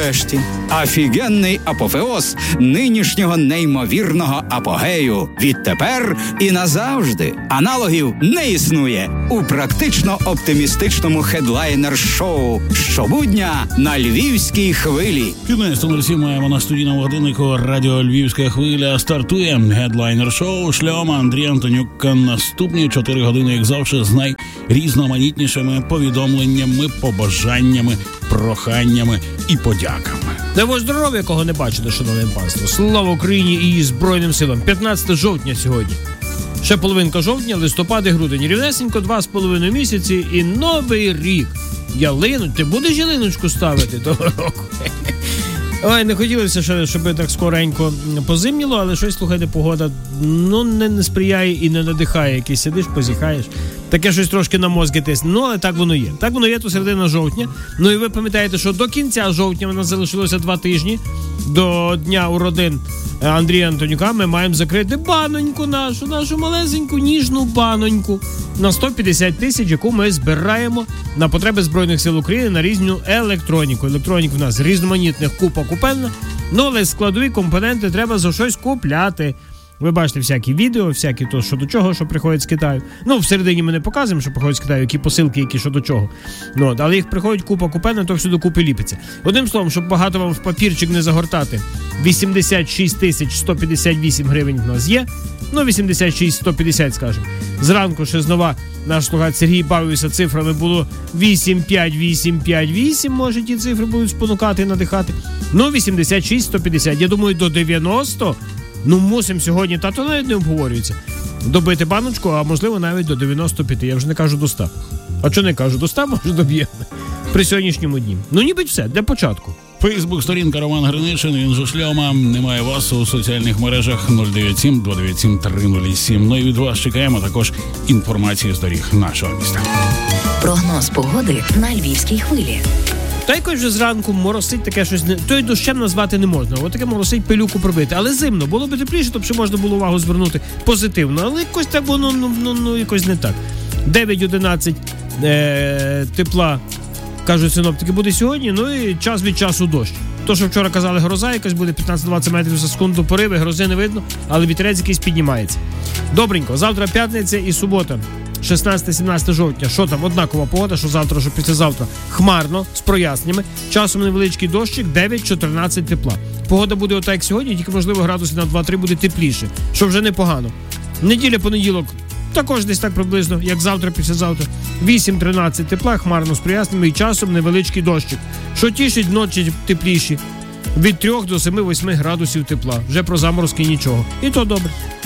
нарешті, офігенний апофеоз нинішнього неймовірного апогею. Відтепер і назавжди аналогів не існує у практично оптимістичному хедлайнер-шоу щобудня на Львівській хвилі. 15:07 маємо на студійному годиннику радіо Львівська хвиля. Стартує гедлайнер-шоу Шльома, Андрій Антонюк. Наступні 4 години, як завжди, з найрізноманітнішими повідомленнями, побажаннями, проханнями і подяками. Дай здоров'я, кого не бачили, шановне панство. Слава Україні і Збройним силам. 15 жовтня сьогодні. Ще половинка жовтня, листопад і грудень. Рівнесенько 2,5 місяці і новий рік. Ти будеш ялиночку ставити того року? Ой, не хотілося ще, щоб так скоренько позимніло, але щось, слухайте, погода не сприяє і не надихає. Який сидиш, позіхаєш. Таке щось трошки на мозки тисне. Але так воно є. Так воно є, то середина жовтня. І ви пам'ятаєте, що до кінця жовтня в нас залишилося 2 тижні. До Дня уродин Андрія Антонюка ми маємо закрити баноньку нашу малесеньку, ніжну баноньку на 150 тисяч, яку ми збираємо на потреби Збройних сил України на різну електроніку. Електронік в нас різноманітних купа купенна, але складові компоненти треба за щось купляти. Ви бачите всякі відео, всякі то, що до чого, що приходять з Китаю. Всередині ми не показуємо, що приходять з Китаю, які посилки, які що до чого. Але їх приходить купа купенна, то всюди купи ліпиться. Одним словом, щоб багато вам в папірчик не загортати, 86 158 гривень в нас є. 86 150, скажімо. Зранку ще знову наш слугат Сергій бавився цифрами, було 85858, може ті цифри будуть спонукати і надихати. 86 150, я думаю, до 90 мусимо сьогодні, то навіть не обговорюється, добити баночку, а можливо навіть до 95, я вже не кажу до 100. А що не кажу, до 100 може доб'ємо при сьогоднішньому дні. Ніби все, для початку. Фейсбук-сторінка Роман Гринишин, він же Шльома. Немає вас у соціальних мережах 097 297 307. І від вас чекаємо також інформації з доріг нашого міста. Прогноз погоди на Львівській хвилі. Та якось вже зранку моросить таке щось, то й дощем назвати не можна. Ось таке моросить, пилюку пробити. Але зимно, було б тепліше, то б ще можна було увагу звернути позитивно. Але якось так воно якось не так. 9-11 тепла, кажуть синоптики, буде сьогодні, і час від часу дощ. То, що вчора казали, гроза якась буде 15-20 метрів за секунду пориви, грози не видно, але вітерець якийсь піднімається. Добренько, завтра п'ятниця і субота. 16-17 жовтня, що там, однакова погода, що завтра, що післязавтра. Хмарно, з проясненнями, часом невеличкий дощик, 9-14 тепла. Погода буде отак, як сьогодні, тільки, можливо, градусів на 2-3 буде тепліше, що вже непогано. Неділя, понеділок, також десь так приблизно, як завтра, післязавтра. 8-13 тепла, хмарно, з проясненнями і часом невеличкий дощик, що тішить вночі тепліші. Від 3 до 7-8 градусів тепла. Вже про заморозки нічого. І то добре.